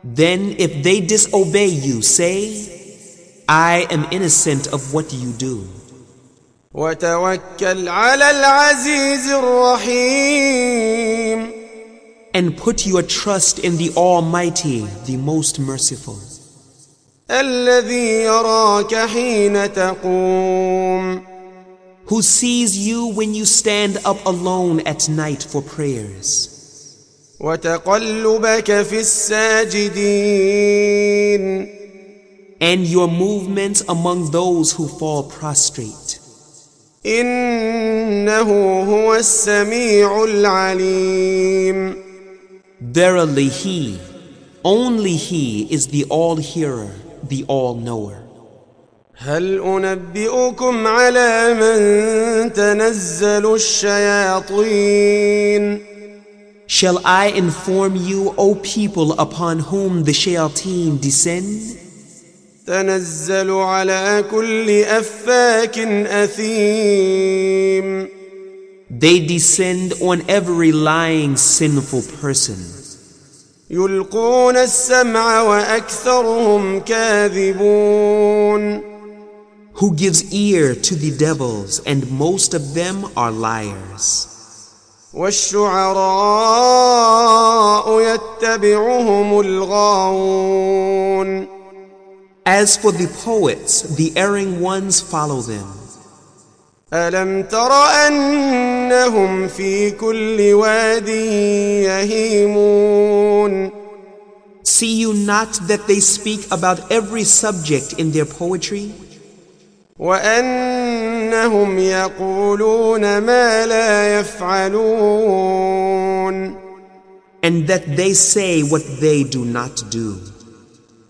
Then if they disobey you, say, I am innocent of what you do. وتوكل على العزيز الرحيم. And put your trust in the Almighty, the Most Merciful. الذي يراك حين تقوم. Who sees you when you stand up alone at night for prayers. وتقلبك في الساجدين. And your movements among those who fall prostrate. إنه هو السميع العليم. Verily He, only He is the All-Hearer, the All-Knower. هل أنبئكم على من تنزل الشياطين؟ Shall I inform you, O people, upon whom the shayateen descend? تنزل على كل أفاك أثيم. They descend on every lying, sinful person. يلقون السمع وأكثرهم كاذبون. Who gives ear to the devils, and most of them are liars. والشعراء يتبعهم الغاوون. As for the poets, the erring ones follow them. ألم تر أنهم في كل واد يهيمون. See you not that they speak about every subject in their poetry? وأنهم يقولون ما لا يفعلون. And that they say what they do not do.